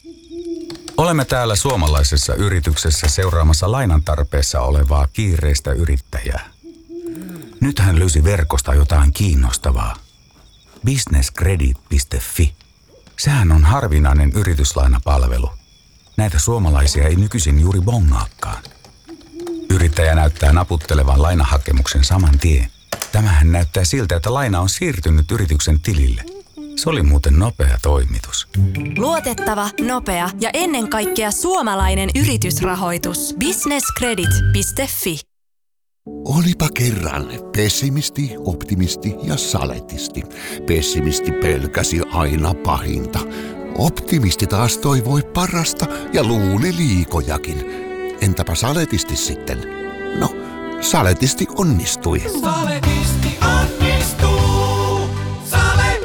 Olemme täällä suomalaisessa yrityksessä seuraamassa lainan tarpeessa olevaa kiireistä yrittäjää. Nyt hän löysi verkosta jotain kiinnostavaa. Businesscredit.fi. Sehän on harvinainen yrityslainapalvelu. Näitä suomalaisia ei nykyisin juuri bongaakaan. Yrittäjä näyttää naputtelevan lainahakemuksen saman tien. Tämähän näyttää siltä, että laina on siirtynyt yrityksen tilille. Se oli muuten nopea toimitus. Luotettava, nopea ja ennen kaikkea suomalainen yritysrahoitus. Businesscredit.fi. Olipa kerran pessimisti, optimisti ja saletisti. Pessimisti pelkäsi aina pahinta. Optimisti taas toivoi parasta ja luuli liikojakin. Entäpä saletisti sitten? No, saletisti onnistui. Saletisti onnistuu. Sale!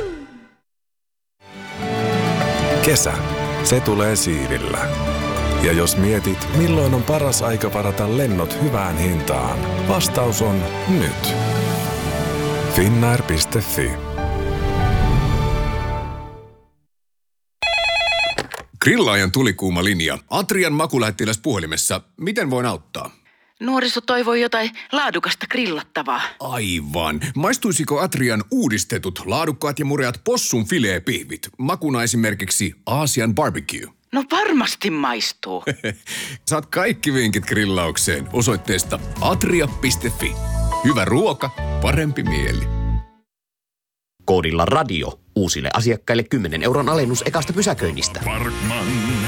Kesä, se tulee siivillä. Ja jos mietit, milloin on paras aika varata lennot hyvään hintaan, vastaus on nyt. Finnair.fi. Grillaajan tulikuuma linja. Atrian makulähettiläs puhelimessa. Miten voin auttaa? Nuoriso toivoi jotain laadukasta grillattavaa. Aivan. Maistuisiko Atrian uudistetut, laadukkaat ja mureat possun fileepihvit? Makuna esimerkiksi Aasian barbecue. No varmasti maistuu. Saat kaikki vinkit grillaukseen osoitteesta atria.fi. Hyvä ruoka, parempi mieli. Koodilla radio. Uusille asiakkaille 10 euron alennus ekasta pysäköinnistä. Parkman.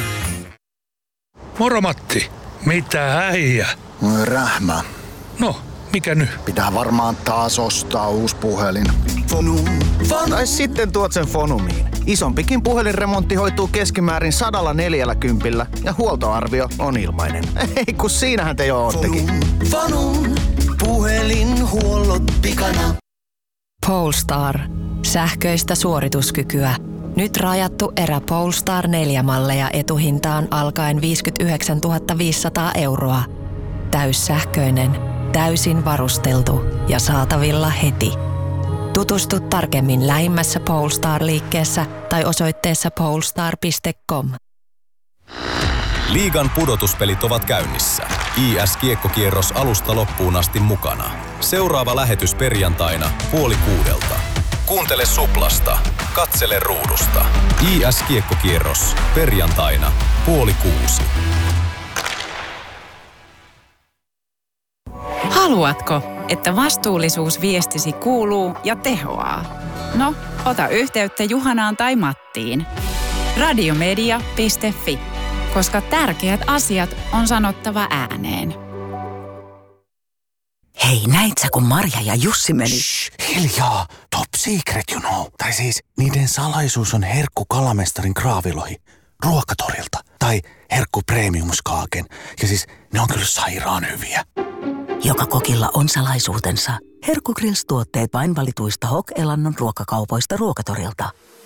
Moro Matti. Mitä äijä? Rähmä. No, mikä nyt? Pitää varmaan taas ostaa uusi puhelin. Fonum. Tai sitten tuot sen Fonumiin. Isompikin puhelinremontti hoituu keskimäärin 140 ja huoltoarvio on ilmainen. Ei kun siinähän te jo oottekin. Fonum. Puhelinhuollot pikana. Polestar. Sähköistä suorituskykyä. Nyt rajattu erä Polestar 4-malleja etuhintaan alkaen 59 500 euroa. Täyssähköinen, täysin varusteltu ja saatavilla heti. Tutustu tarkemmin lähimmässä Polestar-liikkeessä tai osoitteessa polestar.com. Liigan pudotuspelit ovat käynnissä. IS-kiekkokierros alusta loppuun asti mukana. Seuraava lähetys perjantaina 5:30. Kuuntele Suplasta. Katsele ruudusta. IS-kiekkokierros perjantaina 5:30. Haluatko, että vastuullisuusviestisi kuuluu ja tehoaa? No, ota yhteyttä Juhanaan tai Mattiin. Radiomedia.fi, koska tärkeät asiat on sanottava ääneen. Hei, näit sä, kun Marja ja Jussi meni? Shh, hiljaa. Top secret, you know. Tai siis, niiden salaisuus on herkku kalamestarin kraavilohi ruokatorilta. Tai herkku premiumskaaken. Ja siis, ne on kyllä sairaan hyviä. Joka kokilla on salaisuutensa. Herkku Grills-tuotteet vain valituista Hok-Elannon ruokakaupoista ruokatorilta.